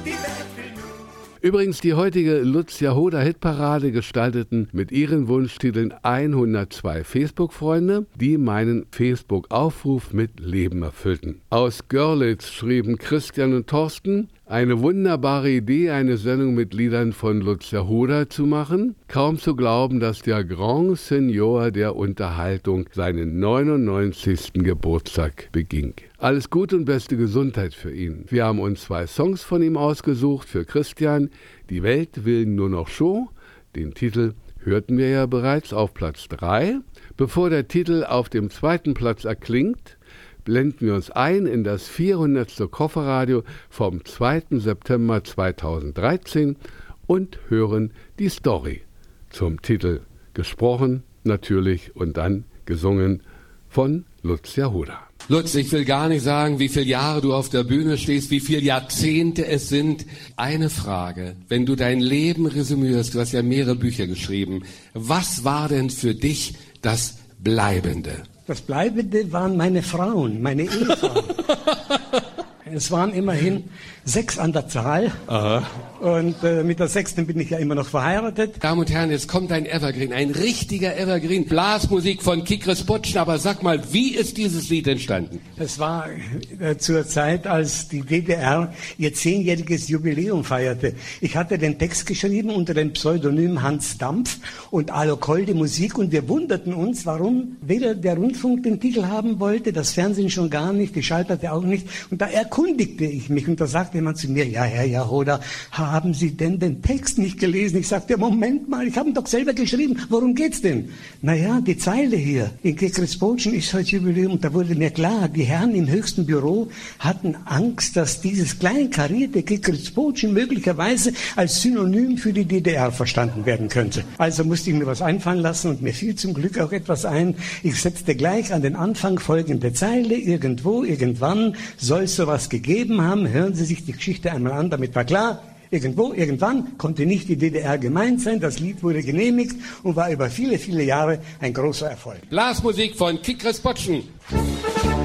Übrigens die heutige Lucia Hoda Hitparade gestalteten mit ihren Wunschtiteln 102 Facebook-Freunde, die meinen Facebook-Aufruf mit Leben erfüllten. Aus Görlitz schrieben Christian und Thorsten: Eine wunderbare Idee, eine Sendung mit Liedern von Lucia Hoda zu machen. Kaum zu glauben, dass der Grand Senior der Unterhaltung seinen 99. Geburtstag beging. Alles Gute und beste Gesundheit für ihn. Wir haben uns 2 Songs von ihm ausgesucht. Für Christian: Die Welt will nur noch Show. Den Titel hörten wir ja bereits auf Platz 3. Bevor der Titel auf dem 2. Platz erklingt, blenden wir uns ein in das 400. Kofferradio vom 2. September 2013 und hören die Story zum Titel, gesprochen natürlich und dann gesungen von Lucia Hoda. Lutz, ich will gar nicht sagen, wie viele Jahre du auf der Bühne stehst, wie viele Jahrzehnte es sind. Eine Frage, wenn du dein Leben resümierst, du hast ja mehrere Bücher geschrieben, was war denn für dich das Bleibende? Das Bleibende waren meine Frauen, meine Ehefrauen. Es waren immerhin 6 an der Zahl. Aha. Und mit der 6. bin ich ja immer noch verheiratet. Damen und Herren, jetzt kommt ein Evergreen, ein richtiger Evergreen. Blasmusik von Kikris Botschen. Aber sag mal, wie ist dieses Lied entstanden? Es war zur Zeit, als die DDR ihr 10-jähriges Jubiläum feierte. Ich hatte den Text geschrieben unter dem Pseudonym Hans Dampf und Alo Koll die Musik. Und wir wunderten uns, warum weder der Rundfunk den Titel haben wollte, das Fernsehen schon gar nicht, die Schallplatte auch nicht. Und da erkundigte ich mich und da sagte jemand zu mir: Ja, Herr Hoda, haben Sie denn den Text nicht gelesen? Ich sagte: Moment mal, ich habe ihn doch selber geschrieben. Worum geht's denn? Naja, die Zeile hier. In Kikris Botschen ist heute Jubiläum. Und da wurde mir klar, die Herren im höchsten Büro hatten Angst, dass dieses kleinkarierte Kikris Botschen möglicherweise als Synonym für die DDR verstanden werden könnte. Also musste ich mir was einfallen lassen und mir fiel zum Glück auch etwas ein. Ich setzte gleich an den Anfang folgende Zeile: Irgendwo, irgendwann soll es sowas gegeben haben. Hören Sie sich die Geschichte einmal an, damit war klar, irgendwo, irgendwann konnte nicht die DDR gemeint sein. Das Lied wurde genehmigt und war über viele, viele Jahre ein großer Erfolg. Blasmusik von Kikris Botschen.